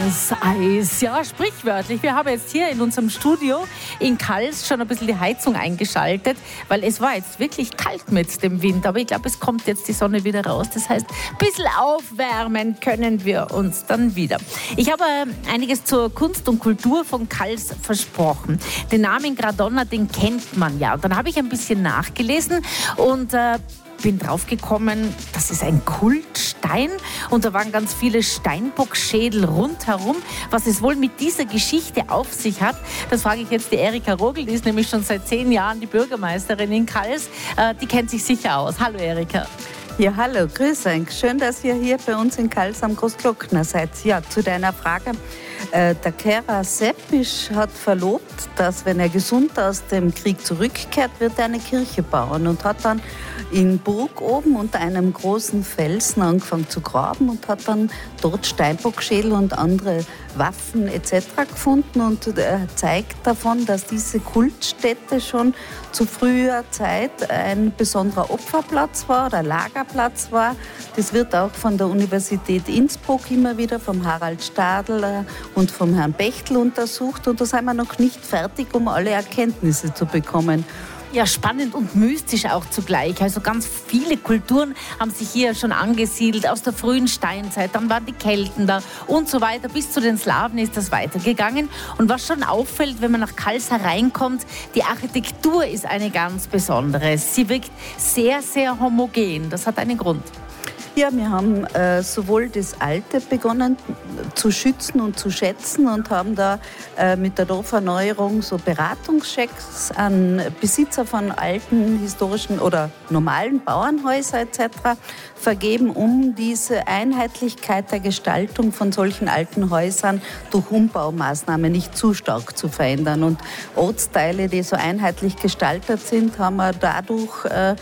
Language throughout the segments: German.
Warmes Eis, ja, sprichwörtlich. Wir haben jetzt hier in unserem Studio in Kals schon ein bisschen die Heizung eingeschaltet, weil es war jetzt wirklich kalt mit dem Wind. Aber ich glaube, es kommt jetzt die Sonne wieder raus. Das heißt, ein bisschen aufwärmen können wir uns dann wieder. Ich habe einiges zur Kunst und Kultur von Kals versprochen. Den Namen Gradonna, den kennt man ja. Und dann habe ich ein bisschen nachgelesen und bin draufgekommen, das ist ein Kultstein und da waren ganz viele Steinbockschädel rundherum. Was es wohl mit dieser Geschichte auf sich hat, das frage ich jetzt die Erika Rogel, die ist nämlich schon seit 10 Jahren die Bürgermeisterin in Kals. Die kennt sich sicher aus. Hallo Erika. Ja, hallo, grüß euch. Schön, dass ihr hier bei uns in Kals am Großglockner seid. Ja, zu deiner Frage. Der Kera Seppisch hat verlobt, dass, wenn er gesund aus dem Krieg zurückkehrt, wird er eine Kirche bauen und hat dann in Burg oben unter einem großen Felsen angefangen zu graben und hat dann dort Steinbockschädel und andere Waffen etc. gefunden und zeigt davon, dass diese Kultstätte schon zu früher Zeit ein besonderer Opferplatz war oder Lagerplatz war. Das wird auch von der Universität Innsbruck immer wieder vom Harald Stadl und vom Herrn Bechtel untersucht und da sind wir noch nicht fertig, um alle Erkenntnisse zu bekommen. Ja, spannend und mystisch auch zugleich. Also ganz viele Kulturen haben sich hier schon angesiedelt, aus der frühen Steinzeit, dann waren die Kelten da und so weiter. Bis zu den Slawen ist das weitergegangen. Und was schon auffällt, wenn man nach Kals hereinkommt, die Architektur ist eine ganz besondere. Sie wirkt sehr, sehr homogen. Das hat einen Grund. Ja, wir haben sowohl das Alte begonnen zu schützen und zu schätzen und haben da mit der Dorferneuerung so Beratungschecks an Besitzer von alten, historischen oder normalen Bauernhäusern etc. vergeben, um diese Einheitlichkeit der Gestaltung von solchen alten Häusern durch Umbaumaßnahmen nicht zu stark zu verändern. Und Ortsteile, die so einheitlich gestaltet sind, haben wir dadurch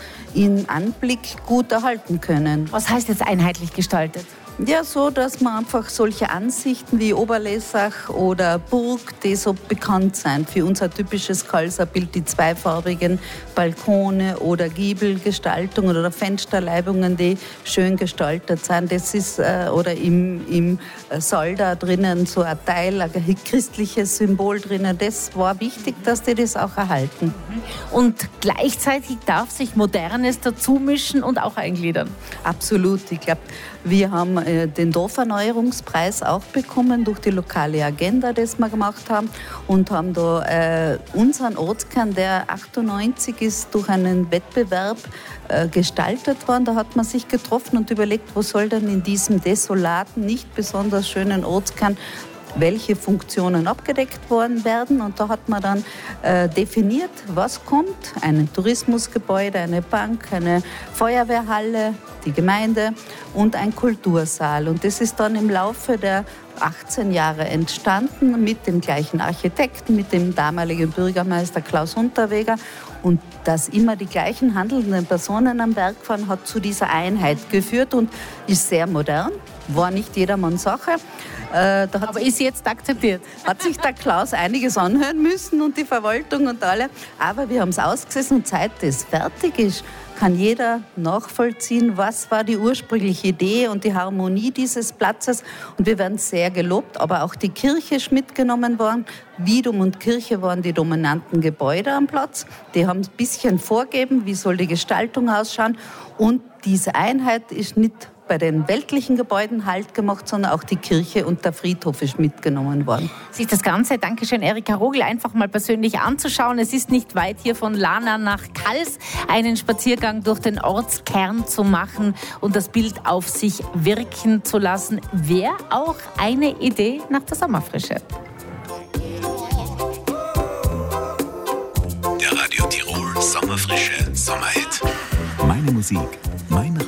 in Anblick gut erhalten können. Was heißt jetzt einheitlich gestaltet? Ja, so, dass man einfach solche Ansichten wie Oberlessach oder Burg, die so bekannt sind für unser typisches Kalser Bild, die zweifarbigen Balkone oder Giebelgestaltungen oder Fensterleibungen, die schön gestaltet sind. Das ist, oder im Saal da drinnen so ein Teil, ein christliches Symbol drinnen. Das war wichtig, dass die das auch erhalten. Und gleichzeitig darf sich Modernes dazu mischen und auch eingliedern. Absolut. Ich glaube, wir haben den Dorferneuerungspreis auch bekommen durch die lokale Agenda, das wir gemacht haben und haben da unseren Ortskern, der 98 ist, durch einen Wettbewerb gestaltet worden. Da hat man sich getroffen und überlegt, wo soll denn in diesem desolaten, nicht besonders schönen Ortskern welche Funktionen abgedeckt worden werden. Und da hat man dann definiert, was kommt. Ein Tourismusgebäude, eine Bank, eine Feuerwehrhalle, die Gemeinde und ein Kultursaal. Und das ist dann im Laufe der 18 Jahre entstanden mit dem gleichen Architekten, mit dem damaligen Bürgermeister Klaus Unterweger. Und dass immer die gleichen handelnden Personen am Werk waren, hat zu dieser Einheit geführt und ist sehr modern. War nicht jedermanns Sache. Aber ist jetzt akzeptiert. Hat sich der Klaus einiges anhören müssen und die Verwaltung und alle. Aber wir haben es ausgesessen und seit das fertig ist, kann jeder nachvollziehen, was war die ursprüngliche Idee und die Harmonie dieses Platzes. Und wir werden sehr gelobt, aber auch die Kirche ist mitgenommen worden. Wiedum und Kirche waren die dominanten Gebäude am Platz. Die haben ein bisschen vorgegeben, wie soll die Gestaltung ausschauen. Und diese Einheit ist nicht bei den weltlichen Gebäuden Halt gemacht, sondern auch die Kirche und der Friedhof ist mitgenommen worden. Sich das Ganze, Dankeschön Erika Rogel, einfach mal persönlich anzuschauen. Es ist nicht weit hier von Lana nach Kals, einen Spaziergang durch den Ortskern zu machen und das Bild auf sich wirken zu lassen, wäre auch eine Idee nach der Sommerfrische. Der Radio Tirol Sommerfrische Sommerhit. Meine Musik, mein